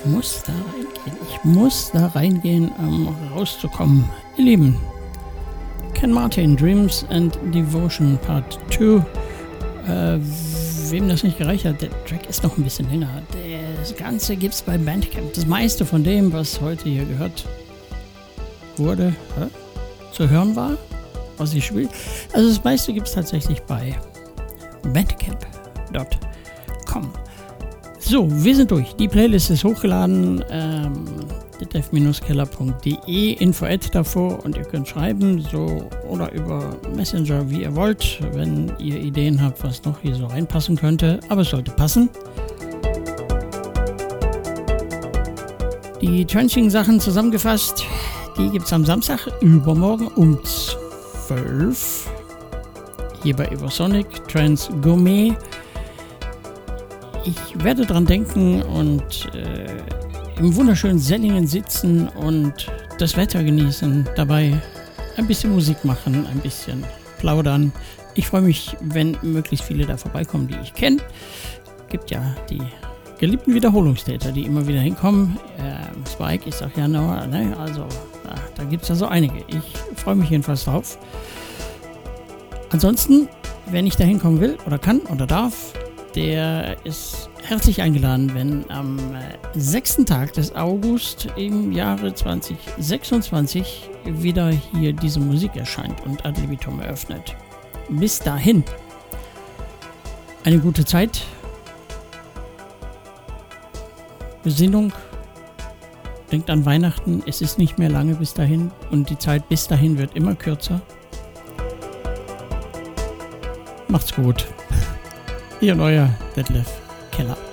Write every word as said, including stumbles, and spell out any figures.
Ich muss da reingehen. Ich muss da reingehen, um rauszukommen. Ihr Lieben, Ken Martin, Dreams and Devotion Part zwei. Äh, wem das nicht gereicht hat, der Track ist noch ein bisschen länger. Das Ganze gibt's bei Bandcamp. Das meiste von dem, was heute hier gehört wurde, hä? zu hören war, was ich will. Also das meiste gibt's tatsächlich bei bandcamp punkt com. So, wir sind durch. Die Playlist ist hochgeladen. Ähm, detlef keller punkt de, Info-Ad davor, und ihr könnt schreiben, so, oder über Messenger, wie ihr wollt, wenn ihr Ideen habt, was noch hier so reinpassen könnte. Aber es sollte passen. Die Trenching-Sachen zusammengefasst, die gibt es am Samstag, übermorgen um zwölf. Hier bei Evosonic, Trans Gourmet. Ich werde dran denken und äh, im wunderschönen Sellingen sitzen und das Wetter genießen, dabei ein bisschen Musik machen, ein bisschen plaudern. Ich freue mich, wenn möglichst viele da vorbeikommen, die ich kenne. Es gibt ja die geliebten Wiederholungstäter, die immer wieder hinkommen. Äh, Spike, ich sag ja Noah, ne? Also da, da gibt es ja so einige. Ich freue mich jedenfalls drauf. Ansonsten, wer nicht da hinkommen will oder kann oder darf, der ist herzlich eingeladen, wenn am sechsten Tag des August im Jahre zwanzig sechsundzwanzig wieder hier diese Musik erscheint und Ad Libitum eröffnet. Bis dahin eine gute Zeit, Besinnung, denkt an Weihnachten, es ist nicht mehr lange bis dahin und die Zeit bis dahin wird immer kürzer. Macht's gut. Ihr neuer Detlef Keller.